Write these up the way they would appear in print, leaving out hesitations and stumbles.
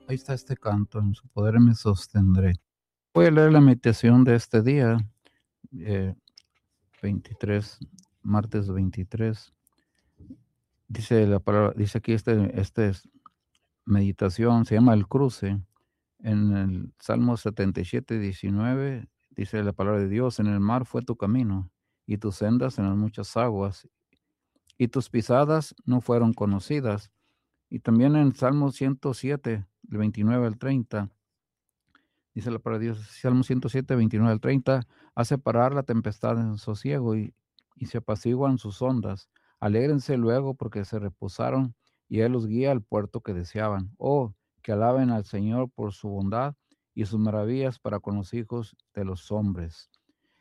Ahí está este canto, en su poder me sostendré. Voy a leer la meditación de este día, eh, 23, martes 23. Dice la palabra, dice aquí meditación, se llama el cruce. En el Salmo 77:19 dice la palabra de Dios: en el mar fue tu camino, y tus sendas en las muchas aguas, y tus pisadas no fueron conocidas. Y también en Salmo 107, del 29 al 30, dice la palabra de Dios, Salmo 107, 29 al 30, hace parar la tempestad en sosiego y se apaciguan sus ondas. Alégrense luego porque se reposaron y Él los guía al puerto que deseaban. Oh, que alaben al Señor por su bondad y sus maravillas para con los hijos de los hombres.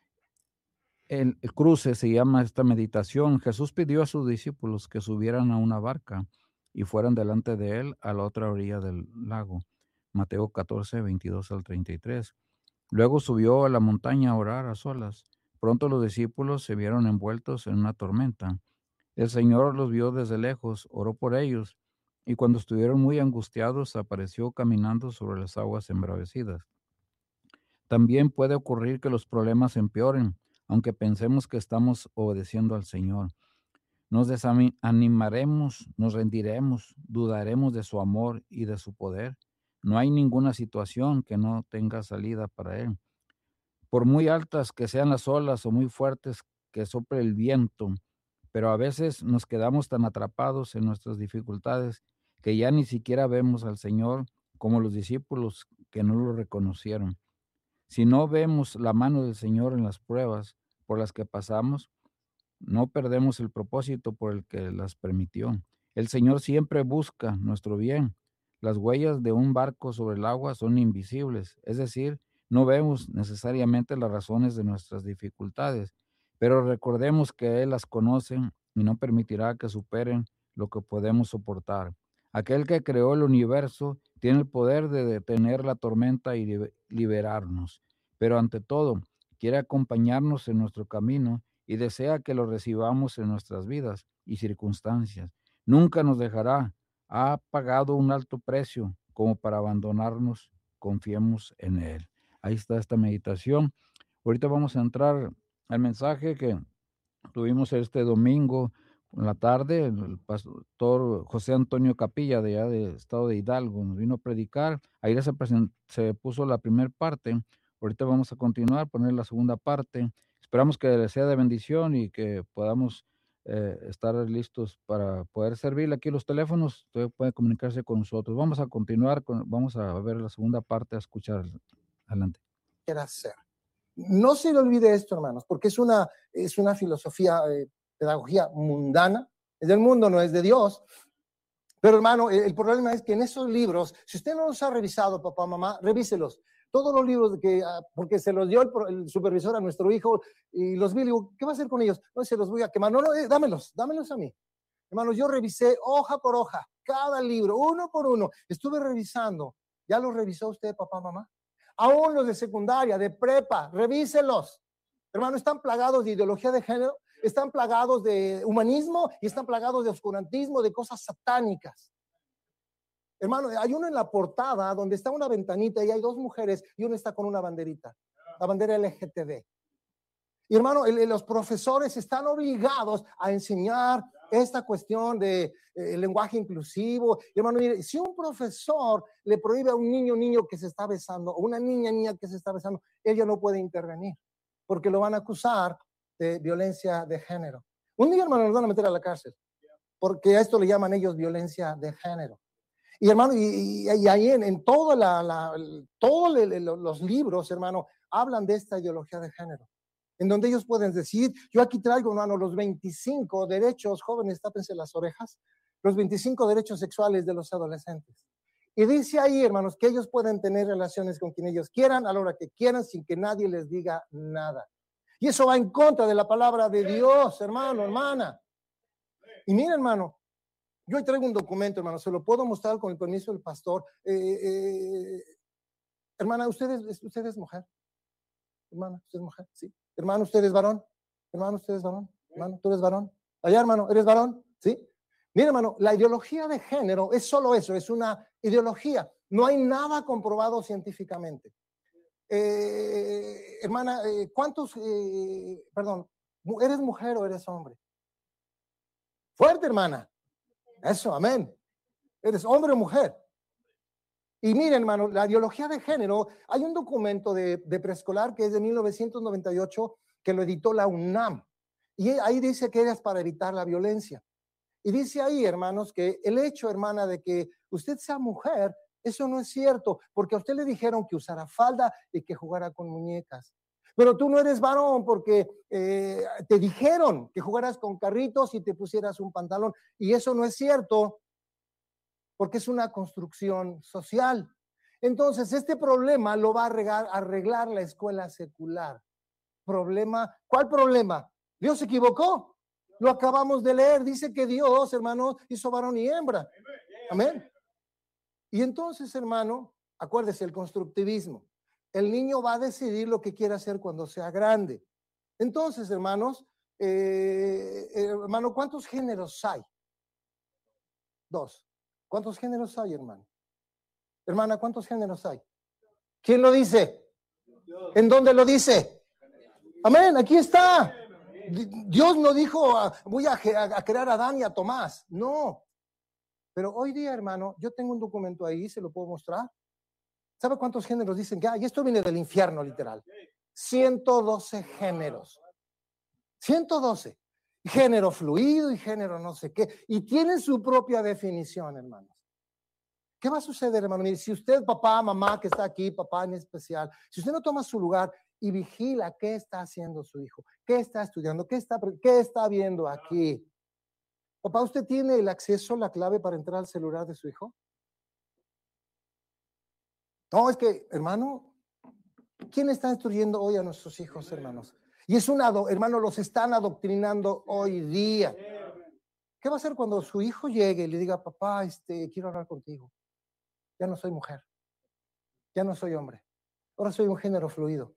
El cruce se llama esta meditación. Jesús pidió a sus discípulos que subieran a una barca y fueran delante de Él a la otra orilla del lago. Mateo 14, 22 al 33. Luego subió a la montaña a orar a solas. Pronto los discípulos se vieron envueltos en una tormenta. El Señor los vio desde lejos, oró por ellos, y cuando estuvieron muy angustiados, apareció caminando sobre las aguas embravecidas. También puede ocurrir que los problemas empeoren, aunque pensemos que estamos obedeciendo al Señor. Nos desanimaremos, nos rendiremos, dudaremos de su amor y de su poder. No hay ninguna situación que no tenga salida para Él. Por muy altas que sean las olas o muy fuertes que sople el viento, pero a veces nos quedamos tan atrapados en nuestras dificultades que ya ni siquiera vemos al Señor como los discípulos que no lo reconocieron. Si no vemos la mano del Señor en las pruebas por las que pasamos, no perdemos el propósito por el que las permitió. El Señor siempre busca nuestro bien. Las huellas de un barco sobre el agua son invisibles, es decir, no vemos necesariamente las razones de nuestras dificultades, pero recordemos que Él las conoce y no permitirá que superen lo que podemos soportar. Aquel que creó el universo tiene el poder de detener la tormenta y liberarnos, pero ante todo quiere acompañarnos en nuestro camino y desea que lo recibamos en nuestras vidas y circunstancias. Nunca nos dejará. Ha pagado un alto precio como para abandonarnos. Confiemos en Él. Ahí está esta meditación. Ahorita vamos a entrar al mensaje que tuvimos este domingo en la tarde. El pastor José Antonio Capilla, de allá del estado de Hidalgo, nos vino a predicar. Ahí se puso la primera parte. Ahorita vamos a continuar, poner la segunda parte. Esperamos que les sea de bendición y que podamos estar listos para poder servirle. Aquí los teléfonos, usted puede comunicarse con nosotros. Vamos a continuar, vamos a ver la segunda parte, a escuchar. Adelante. Quiera hacer. No se le olvide esto, hermanos, porque es una filosofía, pedagogía mundana, es del mundo, no es de Dios. Pero, hermano, el problema es que en esos libros, si usted no los ha revisado, papá, mamá, revíselos. Todos los libros porque se los dio el supervisor a nuestro hijo y los vi, le digo, ¿qué va a hacer con ellos? No, se los voy a quemar. No, dámelos a mí. Hermanos, yo revisé hoja por hoja, cada libro, uno por uno. Estuve revisando. ¿Ya los revisó usted, papá, mamá? Aún los de secundaria, de prepa, revíselos. Hermano, están plagados de ideología de género, están plagados de humanismo y están plagados de oscurantismo, de cosas satánicas. Hermano, hay uno en la portada donde está una ventanita y hay dos mujeres y uno está con una banderita, la bandera LGTB. Y hermano, los profesores están obligados a enseñar esta cuestión de lenguaje inclusivo. Y hermano, mire, si un profesor le prohíbe a un niño que se está besando o una niña que se está besando, ella no puede intervenir porque lo van a acusar de violencia de género. Un día, hermano, nos van a meter a la cárcel porque a esto le llaman ellos violencia de género. Y hermano, y ahí en todos los libros, hermano, hablan de esta ideología de género, en donde ellos pueden decir, yo aquí traigo, hermano, los 25 derechos, jóvenes, tápense las orejas, los 25 derechos sexuales de los adolescentes. Y dice ahí, hermanos, que ellos pueden tener relaciones con quien ellos quieran, a la hora que quieran, sin que nadie les diga nada. Y eso va en contra de la palabra de Dios, hermano, hermana. Y mira, hermano, yo hoy traigo un documento, hermano, se lo puedo mostrar con el permiso del pastor. Hermana, ¿usted es mujer? Hermana, ¿usted es mujer? Sí. Hermano, ¿usted es varón? Hermano, ¿usted es varón? Hermano, ¿tú eres varón? Allá, hermano, ¿eres varón? Sí. Mira, hermano, la ideología de género es solo eso, es una ideología. No hay nada comprobado científicamente. Hermana, ¿eres mujer o eres hombre? Fuerte, hermana. Eso, amén. ¿Eres hombre o mujer? Y miren, hermano, la ideología de género, hay un documento de preescolar que es de 1998 que lo editó la UNAM. Y ahí dice que es para evitar la violencia. Y dice ahí, hermanos, que el hecho, hermana, de que usted sea mujer, eso no es cierto, porque a usted le dijeron que usara falda y que jugara con muñecas. Pero tú no eres varón porque te dijeron que jugaras con carritos y te pusieras un pantalón. Y eso no es cierto, porque es una construcción social. Entonces, este problema lo va a arreglar la escuela secular. ¿Cuál problema? ¿Dios se equivocó? Lo acabamos de leer, dice que Dios, hermano, hizo varón y hembra. Amén. Y entonces, hermano, acuérdese, el constructivismo. El niño va a decidir lo que quiere hacer cuando sea grande. Entonces, hermanos, hermano, ¿cuántos géneros hay? 2. ¿Cuántos géneros hay, hermano? Hermana, ¿cuántos géneros hay? ¿Quién lo dice? ¿En dónde lo dice? Amén, aquí está. Dios no dijo, voy a crear a Adán y a Tomás. No. Pero hoy día, hermano, yo tengo un documento ahí, se lo puedo mostrar. ¿Sabe cuántos géneros dicen que hay? Y esto viene del infierno, literal. 112 géneros. 112. Género fluido y género no sé qué. Y tienen su propia definición, hermanos. ¿Qué va a suceder, hermano? Mire, si usted, papá, mamá, que está aquí, papá en especial, si usted no toma su lugar y vigila qué está haciendo su hijo, qué está estudiando, qué está viendo aquí. Papá, ¿usted tiene el acceso, la clave para entrar al celular de su hijo? No, es que, hermano, ¿quién está instruyendo hoy a nuestros hijos, hermanos? Y hermano, los están adoctrinando hoy día. ¿Qué va a hacer cuando su hijo llegue y le diga, papá, quiero hablar contigo? Ya no soy mujer, ya no soy hombre, ahora soy un género fluido.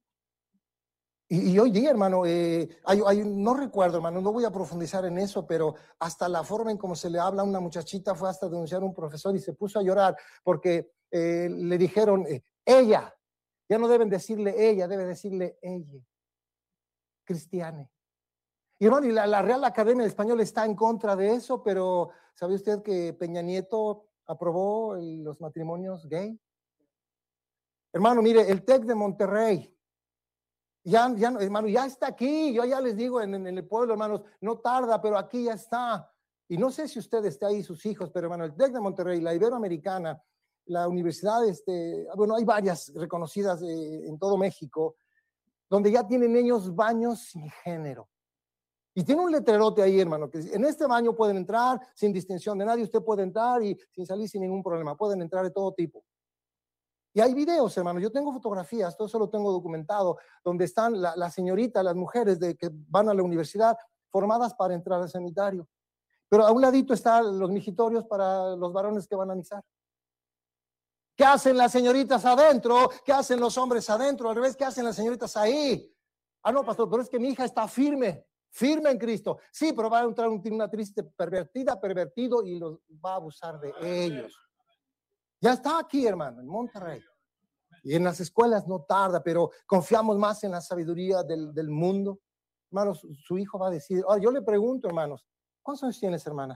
Y hoy día, hermano, no recuerdo, hermano, no voy a profundizar en eso, pero hasta la forma en cómo se le habla a una muchachita fue hasta denunciar a un profesor y se puso a llorar porque le dijeron, ella, ya no deben decirle ella, debe decirle ella, cristiane. Y hermano, y la Real Academia de Español está en contra de eso, pero ¿sabe usted que Peña Nieto aprobó los matrimonios gay? Hermano, mire, el TEC de Monterrey, hermano, ya está aquí. Yo ya les digo en el pueblo, hermanos, no tarda, pero aquí ya está. Y no sé si usted está ahí, sus hijos, pero hermano, el TEC de Monterrey, la Iberoamericana, la universidad, bueno, hay varias reconocidas en todo México, donde ya tienen ellos baños sin género. Y tiene un letrerote ahí, hermano, que en este baño pueden entrar sin distinción de nadie, usted puede entrar y sin salir sin ningún problema, pueden entrar de todo tipo. Y hay videos, hermano, yo tengo fotografías, todo eso lo tengo documentado, donde están las señoritas, las mujeres que van a la universidad formadas para entrar al sanitario. Pero a un ladito están los mijitorios para los varones que van a mixar. ¿Qué hacen las señoritas adentro? ¿Qué hacen los hombres adentro? Al revés, ¿qué hacen las señoritas ahí? Ah, no, pastor, pero es que mi hija está firme en Cristo. Sí, pero va a entrar una triste pervertido y los va a abusar de ellos. Ya está aquí, hermano, en Monterrey. Y en las escuelas no tarda, pero confiamos más en la sabiduría del mundo. Hermanos, su hijo va a decir, ahora yo le pregunto, hermanos, ¿cuántos años tienes, hermana?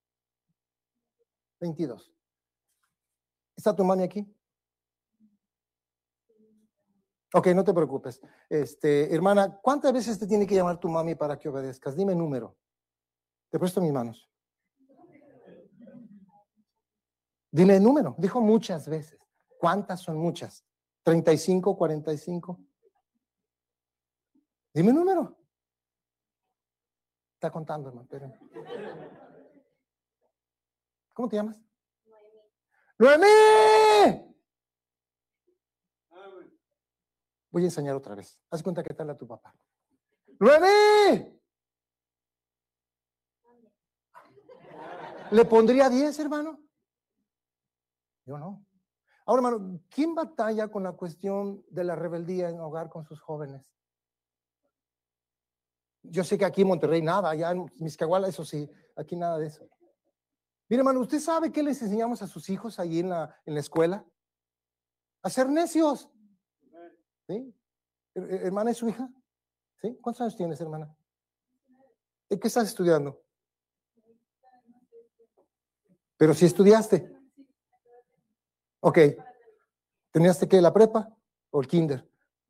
22. ¿Está tu mami aquí? Ok, no te preocupes. Hermana, ¿cuántas veces te tiene que llamar tu mami para que obedezcas? Dime número. Te presto mis manos. Dime el número. Dijo muchas veces. ¿Cuántas son muchas? 35, 45. Dime el número. Está contando, hermano. ¿Cómo te llamas? ¡Noemí! Voy a enseñar otra vez. Haz cuenta que tal a tu papá. ¡Noemí! ¿Le pondría 10, hermano? Yo no. Ahora, hermano, ¿quién batalla con la cuestión de la rebeldía en hogar con sus jóvenes? Yo sé que aquí en Monterrey nada, allá en Miscahuala, eso sí, aquí nada de eso. Mire, hermano, ¿usted sabe qué les enseñamos a sus hijos ahí en la escuela? A ser necios. ¿Sí? ¿Hermana es su hija? ¿Sí? ¿Cuántos años tienes, hermana? ¿En qué estás estudiando? Pero si estudiaste. Ok. ¿Teníaste qué? ¿La prepa o el kinder?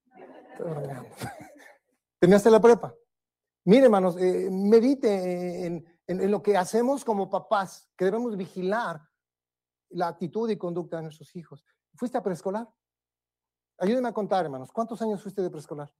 ¿Teníaste la prepa? Mire, hermanos, medite en lo que hacemos como papás, que debemos vigilar la actitud y conducta de nuestros hijos. ¿Fuiste a preescolar? Ayúdenme a contar, hermanos. ¿Cuántos años fuiste de preescolar?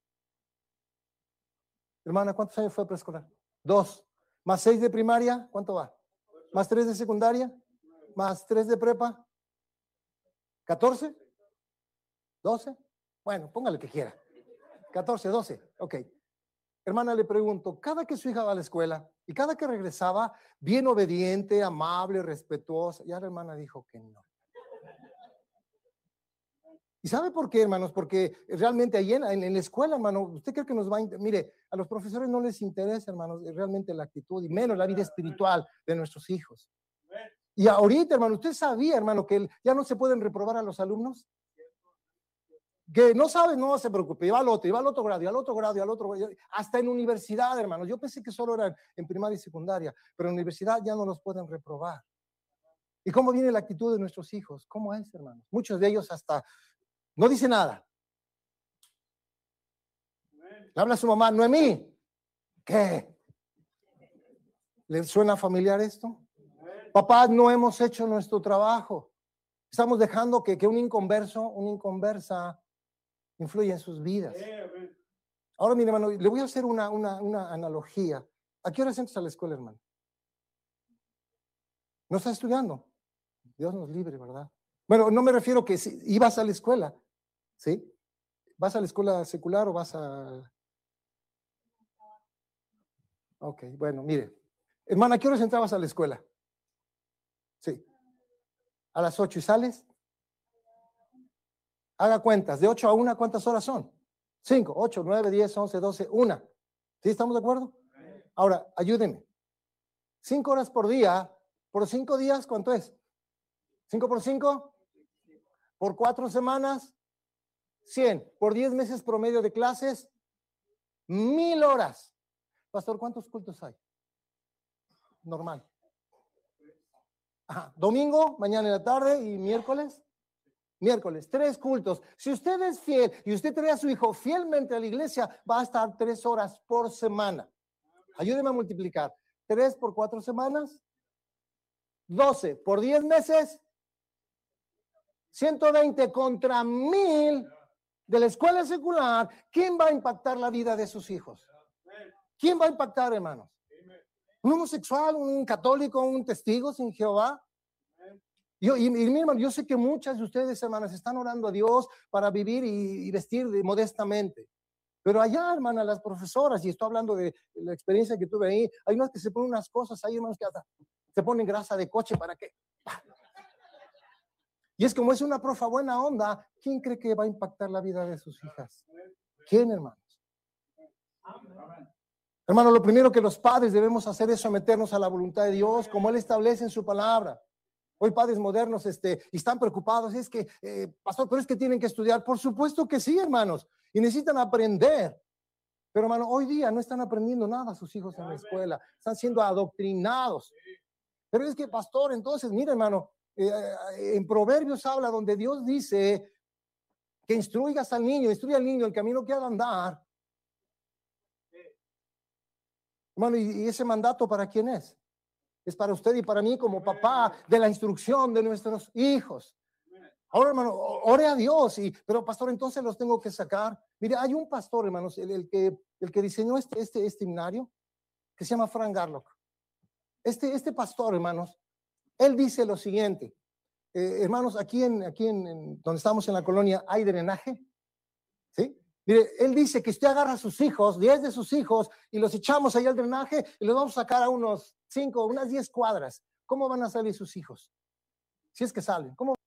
Hermana, ¿cuántos años fue a preescolar? 2. ¿Más 6 de primaria? ¿Cuánto va? ¿Más 3 de secundaria? ¿Más 3 de prepa? ¿14? ¿12? Bueno, póngale que quiera. 14, 12. Ok. Hermana, le pregunto, cada que su hija va a la escuela y cada que regresaba, bien obediente, amable, respetuosa, ya la hermana dijo que no. ¿Y sabe por qué, hermanos? Porque realmente ahí en la escuela, hermano, ¿usted cree que nos va a... Mire, a los profesores no les interesa, hermanos, realmente la actitud y menos la vida espiritual de nuestros hijos. Y ahorita, hermano, ¿usted sabía, hermano, que ya no se pueden reprobar a los alumnos? Que no sabe, no se preocupe, iba al otro grado, y al otro grado, y al otro grado, hasta en universidad, hermanos. Yo pensé que solo eran en primaria y secundaria, pero en universidad ya no los pueden reprobar. ¿Y cómo viene la actitud de nuestros hijos? ¿Cómo es, hermanos? Muchos de ellos hasta no dice nada. Le habla a su mamá, Noemí. ¿Qué? ¿Le suena familiar esto? Papá, no hemos hecho nuestro trabajo. Estamos dejando que un inconverso, una inconversa, influye en sus vidas. Ahora, mi hermano, le voy a hacer una analogía. ¿A qué horas entras a la escuela, hermano? ¿No estás estudiando? Dios nos libre, ¿verdad? Bueno, no me refiero que si ibas a la escuela, ¿sí? ¿Vas a la escuela secular o vas a...? Ok, bueno, mire. Hermana, ¿a qué horas entrabas a la escuela? Sí. ¿A las 8 y sales? Haga cuentas, de 8 a 1, ¿cuántas horas son? 5, 8, 9, 10, 11, 12, 1. ¿Sí estamos de acuerdo? Ahora, ayúdenme. 5 horas por día, por 5 días, ¿cuánto es? 5 por 5, por 4 semanas, 100. Por 10 meses promedio de clases, 1000 horas. Pastor, ¿cuántos cultos hay? Normal. Ajá. Domingo, mañana en la tarde y miércoles. 3 cultos. Si usted es fiel y usted trae a su hijo fielmente a la iglesia, va a estar 3 horas por semana. Ayúdeme a multiplicar. 3 por 4 semanas, 12 por 10 meses, 120 contra 1000 de la escuela secular. ¿Quién va a impactar la vida de sus hijos? ¿Quién va a impactar, hermanos? ¿Un homosexual, un católico, un testigo sin Jehová? Y mi hermano, yo sé que muchas de ustedes, hermanas, están orando a Dios para vivir y vestir modestamente. Pero allá, hermana, las profesoras, y estoy hablando de la experiencia que tuve ahí, hay unas que se ponen unas cosas, hay hermanos que hasta se ponen grasa de coche para que... Y es como es una profa buena onda, ¿quién cree que va a impactar la vida de sus hijas? ¿Quién, hermanos? Hermano, lo primero que los padres debemos hacer es someternos a la voluntad de Dios, como Él establece en su palabra. Hoy padres modernos y están preocupados, es que, pastor, pero es que tienen que estudiar. Por supuesto que sí, hermanos, y necesitan aprender. Pero, hermano, hoy día no están aprendiendo nada sus hijos en la escuela, están siendo adoctrinados. Pero es que, pastor, entonces, mire, hermano, en Proverbios habla donde Dios dice que instruye al niño el camino que ha de andar. Hermano, ¿y ese mandato para quién es? Es para usted y para mí como papá de la instrucción de nuestros hijos. Ahora, hermano, ore a Dios, pero pastor, entonces los tengo que sacar. Mire, hay un pastor, hermanos, el que diseñó este himnario, que se llama Frank Garlock. Este pastor, hermanos, él dice lo siguiente. Hermanos, aquí en donde estamos en la colonia, hay drenaje. ¿Sí? Mire, él dice que usted agarra a sus hijos, 10 de sus hijos, y los echamos ahí al drenaje y los vamos a sacar a unas 10 cuadras. ¿Cómo van a salir sus hijos? Si es que salen, ¿cómo?